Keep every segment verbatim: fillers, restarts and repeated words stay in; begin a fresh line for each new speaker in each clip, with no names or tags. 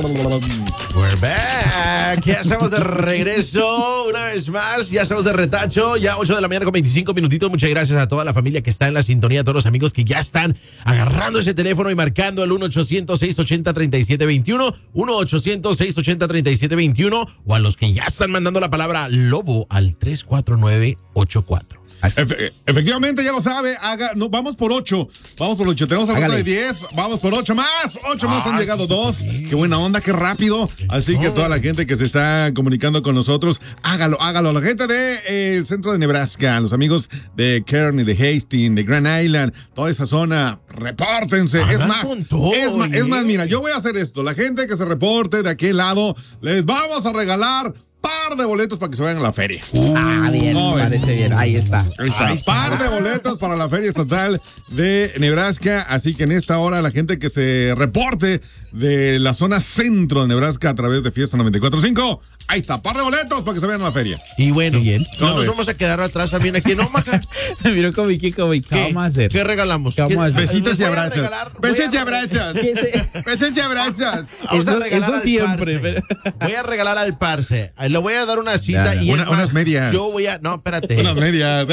We're back. Ya estamos de regreso una vez más. Ya estamos de retacho. Ya ocho de la mañana con veinticinco minutitos. Muchas gracias a toda la familia que está en la sintonía, a todos los amigos que ya están agarrando ese teléfono y marcando el uno ochocientos, seiscientos ochenta, treinta y siete veintiuno, uno ochocientos, seiscientos ochenta, treinta y siete veintiuno, o a los que ya están mandando la palabra lobo al tres cuatro nueve ocho cuatro.
Efe, efectivamente, ya lo sabe. Haga, no, vamos por ocho. Vamos por ocho. Tenemos a cuenta de diez. Vamos por ocho más. Ocho más. Ah, han llegado dos. Sí. Qué buena onda, qué rápido. Así que toda la gente que se está comunicando con nosotros, hágalo, hágalo. La gente del de, eh, centro de Nebraska, los amigos de Kearney, de Hastings, de Grand Island, toda esa zona, repórtense. Es más, es más, es más, mira, yo voy a hacer esto. La gente que se reporte de aquel lado, les vamos a regalar par de boletos para que se vayan a la feria.
Uh, ah, bien, no, parece bien. Ahí está.
Ahí está. Ay, par de boletos para la Feria Estatal de Nebraska. Así que en esta hora, la gente que se reporte de la zona centro de Nebraska a través de Fiesta noventa y cuatro punto cinco, ahí está, par de boletos para que se vayan a la feria.
Y bueno, bien. No nos ves? Vamos a quedar atrás también aquí, ¿no, Maja?
Me miró como Vicky, como ¿qué vamos a hacer?
¿Qué regalamos?
¿Qué vamos a hacer?
Besitos y abrazos. Besos y abrazos. Besos y abrazos.
Eso, eso siempre. Pero...
Voy a regalar al parce. Le voy a dar una cita y
una,
más,
unas medias.
Yo voy a, no, espérate.
Unas medias.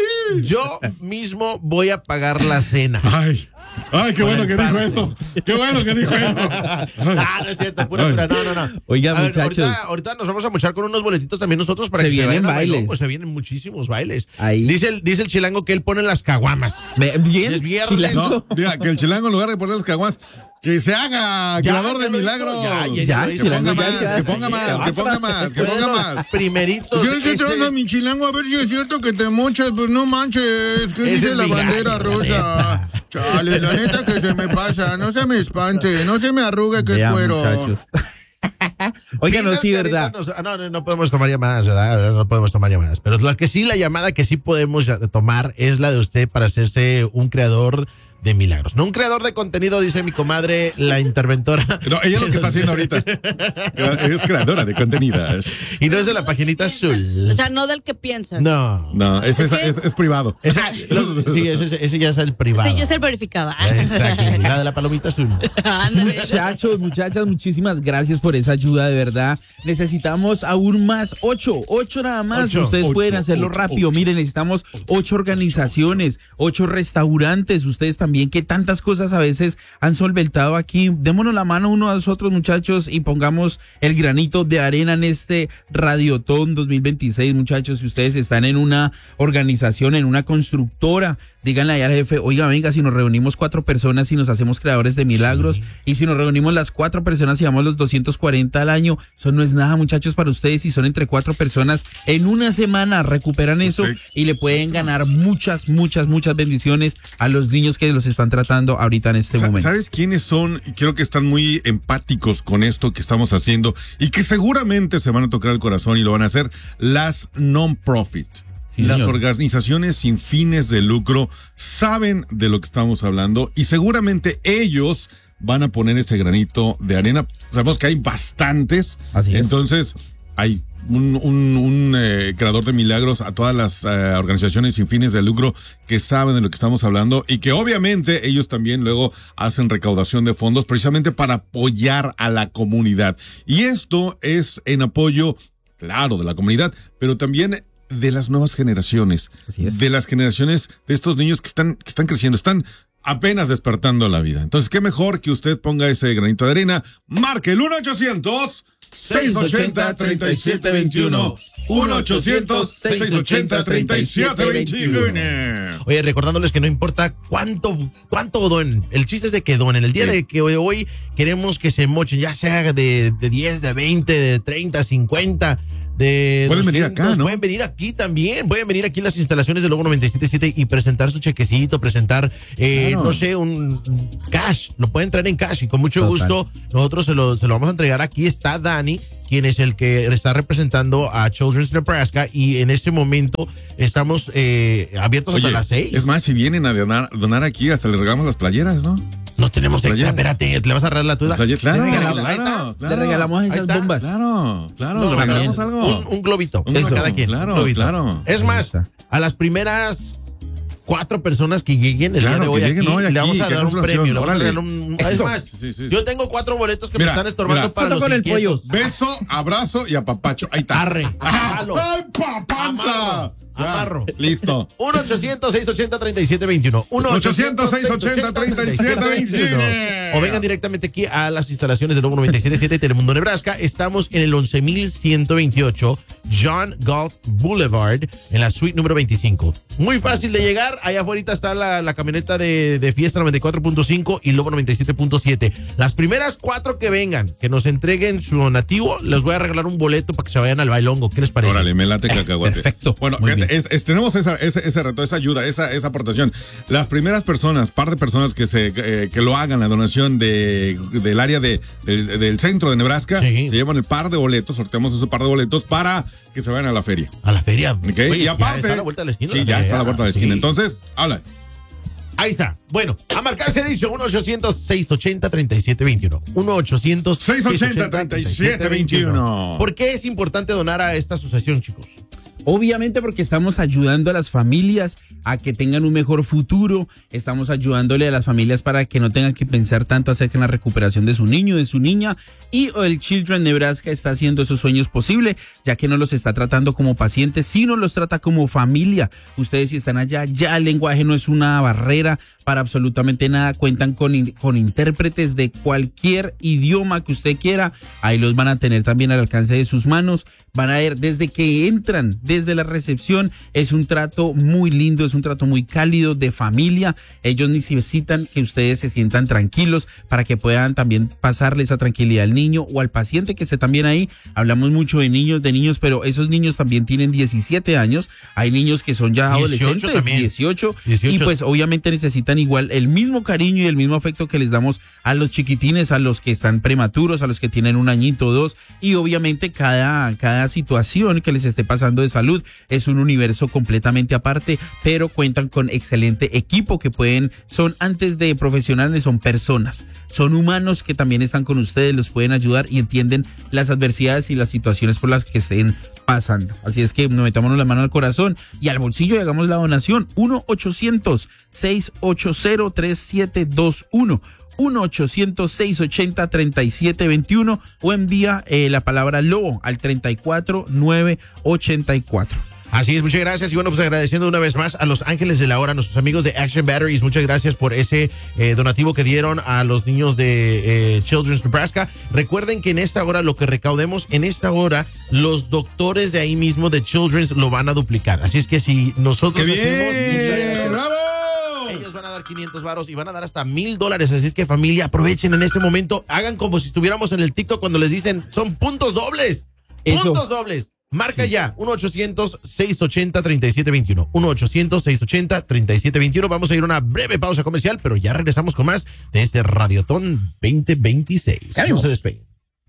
Yo mismo voy a pagar la cena.
Ay. Ay, qué bueno que dijo eso. Qué bueno que dijo eso.
Ah, no es cierto, pura, pura, no, no, no.
Oiga, ver, muchachos.
Ahorita, ahorita nos vamos a mochar con unos boletitos también nosotros para
se
que se
vienen
vayan
bailes.
Bailongo. Se vienen muchísimos bailes.
Ahí.
Dice el, dice el chilango que él pone las caguamas.
Bien.
Es viernes.
No, diga, que el chilango en lugar de poner las caguamas, que se haga ya, creador de milagros.
Ya, ya,
ya,
ya,
que, ponga más, ya, que ponga más, que ponga más, que ponga más.
Primeritos.
Yo que traigo a mi chilango a ver si es cierto que te mochas, pues no manches. ¿Qué dice la bandera rosa? Chale, la neta que se me pasa. No se me espante, no se me arrugue que es cuero.
Oigan, no, sí, verdad.
Nos, no, no, no podemos tomar llamadas, ¿verdad? No podemos tomar llamadas. Pero la que sí, la llamada que sí podemos tomar es la de usted para hacerse un creador de milagros. No un creador de contenido, dice mi comadre, la interventora.
No, ella es lo que está haciendo ahorita. Es creadora de contenidos.
Y no es de la paginita azul.
O sea, no del que piensas.
No.
No, es, es, es, es privado.
Ese, los, sí, ese, ese ya es el privado.
Sí, yo soy el verificado.
Exacto. La de la palomita azul.
Muchachos, muchachas, muchísimas gracias por esa ayuda, de verdad. Necesitamos aún más. Ocho, ocho nada más. Ocho, Ustedes ocho, pueden hacerlo ocho, rápido. Ocho. Miren, necesitamos ocho organizaciones, ocho restaurantes. Ustedes también, que tantas cosas a veces han solventado aquí. Démonos la mano uno a los otros, muchachos, y pongamos el granito de arena en este Radiotón dos mil veintiséis, muchachos. Si ustedes están en una organización, en una constructora, díganle ahí al jefe, oiga, venga, si nos reunimos cuatro personas y nos hacemos creadores de milagros, sí. Y si nos reunimos las cuatro personas y damos los doscientos cuarenta al año, eso no es nada, muchachos, para ustedes. Si son entre cuatro personas, en una semana recuperan eso, okay. Y le pueden ganar muchas, muchas, muchas bendiciones a los niños que los están tratando ahorita en este momento.
¿Sabes quiénes son? Creo que están muy empáticos con esto que estamos haciendo y que seguramente se van a tocar el corazón y lo van a hacer. Las non-profit. Sí, las señor. Organizaciones sin fines de lucro saben de lo que estamos hablando y seguramente ellos van a poner ese granito de arena. Sabemos que hay bastantes.
Así es.
Entonces, hay un, un, un eh, creador de milagros a todas las eh, organizaciones sin fines de lucro que saben de lo que estamos hablando y que obviamente ellos también luego hacen recaudación de fondos precisamente para apoyar a la comunidad. Y esto es en apoyo, claro, de la comunidad, pero también de las nuevas generaciones, de las generaciones de estos niños que están, que están creciendo, están apenas despertando la vida. Entonces, qué mejor que usted ponga ese granito de arena, marque el uno ochocientos, seiscientos ochenta, treinta y siete veintiuno. uno ochocientos, seiscientos ochenta, treinta y siete veintiuno.
Oye, recordándoles que no importa cuánto, cuánto donen. El chiste es de que donen. El día sí. de que hoy queremos que se mochen, ya sea de, de diez, de veinte, de treinta, cincuenta. De
pueden venir acá, ¿no?
Pueden venir aquí también, pueden venir aquí en las instalaciones de Lobo noventa y siete punto siete y presentar su chequecito, presentar, eh, claro. no sé, un cash, lo pueden traer en cash y con mucho Total. gusto nosotros se lo, se lo vamos a entregar. Aquí está Dani, quien es el que está representando a Children's Nebraska y en este momento estamos eh, abiertos Oye, hasta las seis.
Es más, si vienen a donar, donar aquí, hasta les regalamos las playeras, ¿no?
No tenemos extra, espérate, le vas a regalar la tuya.
Claro,
le regalamos,
claro, claro,
le regalamos esas bombas.
Claro, claro, no, le regalamos algo.
Un, un globito,
un
eso, cada quien.
Claro,
un globito.
claro.
Es más, a las primeras cuatro personas que lleguen el
Claro,
día de hoy
que lleguen
aquí,
hoy
le vamos
aquí,
a
que
dar un
consolación,
premio. Le vamos a
órale.
dar un, es
Eso.
más,
Sí, sí.
yo tengo cuatro boletos que
Mira,
me están estorbando
mira.
para
Foto
los
con el
inquietos.
Beso, abrazo y apapacho. Ahí está.
Arre, jalo.
¡Ay, papantla!
Amarro, amarro.
Listo.
uno ochocientos, seiscientos ochenta, treinta y siete veintiuno. uno
ochocientos, seiscientos ochenta, treinta y siete veintiuno.
O vengan directamente aquí a las instalaciones de Lobo noventa y siete punto siete Telemundo, Nebraska. Estamos en el once mil ciento veintiocho John Galt Boulevard, en la suite número veinticinco. Muy fácil de llegar. Allá afuera está la, la camioneta de, de Fiesta noventa y cuatro punto cinco y Lobo noventa y siete punto siete. Las primeras cuatro que vengan, que nos entreguen su donativo, les voy a regalar un boleto para que se vayan al bailongo. ¿Qué les parece?
Órale, me late cacahuate.
Perfecto.
Bueno,
Muy
fíjate,
bien.
es, es- tenemos esa, ese, ese reto, esa ayuda, esa, esa aportación. Las primeras personas, par de personas que se eh, que lo hagan, la donación de, del área de, del- del centro de Nebraska,
Sí.
se llevan el par de boletos, sorteamos ese par de boletos para que se vayan a la feria.
A la feria.
¿Ok?
Oye,
y
ya
aparte.
está a la vuelta de la esquina.
Sí,
la
ya
feria.
está a la vuelta de la esquina.
Sí.
Entonces, habla.
Ahí está. Bueno, a marcarse dicho, uno ochocientos, seiscientos ochenta, treinta y siete veintiuno. uno ochocientos,
seiscientos ochenta, treinta y siete veintiuno.
¿Por qué es importante donar a esta asociación, chicos?
Obviamente porque estamos ayudando a las familias a que tengan un mejor futuro, estamos ayudándole a las familias para que no tengan que pensar tanto acerca de la recuperación de su niño, de su niña, y el Children Nebraska está haciendo esos sueños posible, ya que no los está tratando como pacientes, sino los trata como familia. Ustedes si están allá, ya el lenguaje no es una barrera para absolutamente nada, cuentan con, in- con intérpretes de cualquier idioma que usted quiera, ahí los van a tener también al alcance de sus manos, van a ver desde que entran, desde la recepción, es un trato muy lindo, es un trato muy cálido de familia, ellos necesitan que ustedes se sientan tranquilos para que puedan también pasarle esa tranquilidad al niño o al paciente que esté también ahí. Hablamos mucho de niños, de niños, pero esos niños también tienen diecisiete años, hay niños que son ya
dieciocho
adolescentes,
también.
dieciocho,
dieciocho.
y pues obviamente necesitan igual el mismo cariño y el mismo afecto que les damos a los chiquitines, a los que están prematuros, a los que tienen un añito o dos, y obviamente cada, cada situación que les esté pasando de salud es un universo completamente aparte, pero cuentan con excelente equipo que pueden, son antes de profesionales, son personas, son humanos que también están con ustedes, los pueden ayudar y entienden las adversidades y las situaciones por las que estén pasando. Así es que nos metámonos la mano al corazón y al bolsillo y hagamos la donación. uno ochocientos, seiscientos ochenta, treinta y siete veintiuno. uno ochocientos, seiscientos ochenta, treinta y siete veintiuno o envía eh, la palabra lobo al treinta y cuatro, novecientos ochenta y cuatro.
Así es, muchas gracias. Y bueno, pues agradeciendo una vez más a los ángeles de la hora, a nuestros amigos de Action Batteries. Muchas gracias por ese eh, donativo que dieron a los niños de eh, Children's Nebraska. Recuerden que en esta hora lo que recaudemos, en esta hora, los doctores de ahí mismo de Children's lo van a duplicar. Así es que si nosotros
¡Qué
recibimos,
bien! ¡Bravo!
ellos van a dar quinientos varos y van a dar hasta mil dólares. Así es que familia, aprovechen en este momento. Hagan como si estuviéramos en el TikTok cuando les dicen, son puntos dobles.
Eso.
Puntos dobles. Marca sí. ya, uno ochocientos, seiscientos ochenta, treinta y siete veintiuno. uno ochocientos, seiscientos ochenta, treinta y siete veintiuno. Vamos a ir a una breve pausa comercial, pero ya regresamos con más de este Radiotón veinte veintiséis. No se despeguen.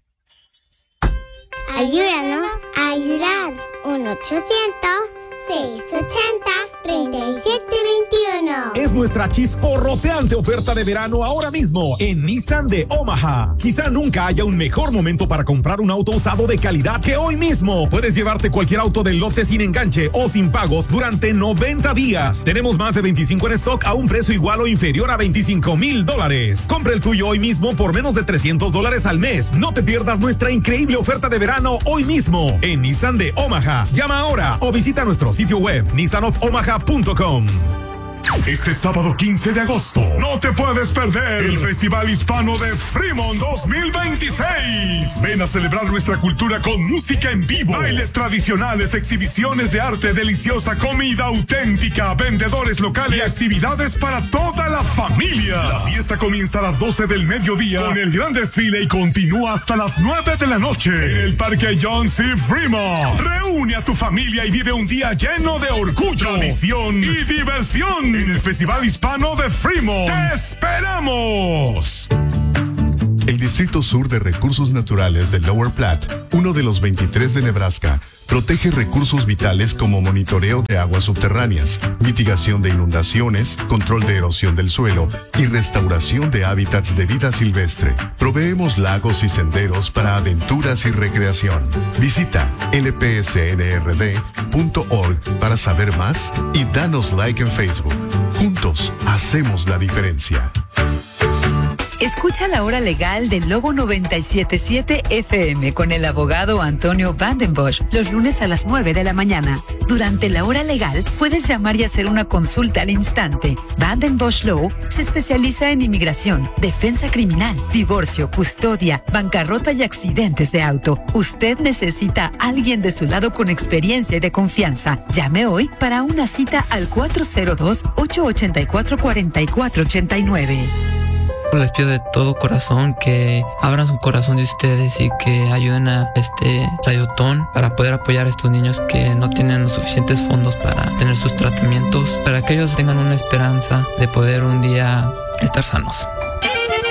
Ayúdanos a ayudar. uno ochocientos, seiscientos ochenta, treinta y siete veintiuno.
Es nuestra chisporroteante oferta de verano ahora mismo en Nissan de Omaha. Quizá nunca haya un mejor momento para comprar un auto usado de calidad que hoy mismo. Puedes llevarte cualquier auto del lote sin enganche o sin pagos durante noventa días. Tenemos más de veinticinco en stock a un precio igual o inferior a veinticinco mil dólares. Compra el tuyo hoy mismo por menos de trescientos dólares al mes. No te pierdas nuestra increíble oferta de verano hoy mismo en Nissan de Omaha. Llama ahora o visita nuestro sitio web nissan of omaha punto com.
Este sábado quince de agosto no te puedes perder el Festival Hispano de Fremont dos mil veintiséis. Ven a celebrar nuestra cultura con música en vivo, bailes tradicionales, exhibiciones de arte deliciosa, comida auténtica, vendedores locales y actividades para toda la familia. La fiesta comienza a las doce del mediodía con el gran desfile y continúa hasta las nueve de la noche en el Parque John C. Fremont. Reúne a tu familia y vive un día lleno de orgullo, tradición y diversión en el Festival Hispano de Fremont. ¡Te esperamos!
El Distrito Sur de Recursos Naturales de Lower Platte, uno de los veintitrés de Nebraska, Protege recursos vitales como monitoreo de aguas subterráneas, mitigación de inundaciones, control de erosión del suelo y restauración de hábitats de vida silvestre. Proveemos lagos y senderos para aventuras y recreación. Visita l p s n r d punto org para saber más y danos like en Facebook. Juntos hacemos la diferencia.
Escucha la hora legal de Lobo noventa y siete punto siete F M con el abogado Antonio Vandenbosch los lunes a las nueve de la mañana. Durante la hora legal puedes llamar y hacer una consulta al instante. Vandenbosch Law se especializa en inmigración, defensa criminal, divorcio, custodia, bancarrota y accidentes de auto. Usted necesita a alguien de su lado con experiencia y de confianza. Llame hoy para una cita al cuatro cero dos, ocho ocho cuatro, cuatro cuatro ocho nueve.
Les pido de todo corazón que abran su corazón de ustedes y que ayuden a este Radiotón para poder apoyar a estos niños que no tienen los suficientes fondos para tener sus tratamientos, para que ellos tengan una esperanza de poder un día estar sanos.